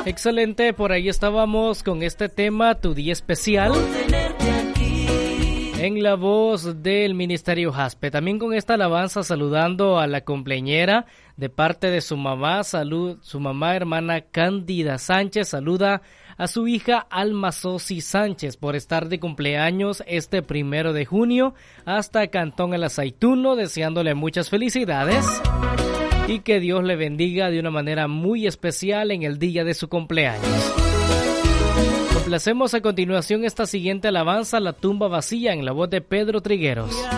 Excelente, por ahí estábamos con este tema, Tu Día Especial, en la voz del Ministerio Jaspe. También con esta alabanza saludando a la cumpleañera de parte de su mamá, su mamá hermana Cándida Sánchez, saluda a su hija Alma Sosi Sánchez por estar de cumpleaños este 1 de junio hasta Cantón El Aceituno, deseándole muchas felicidades y que Dios le bendiga de una manera muy especial en el día de su cumpleaños. Complacemos a continuación esta siguiente alabanza, La Tumba Vacía, en la voz de Pedro Trigueros.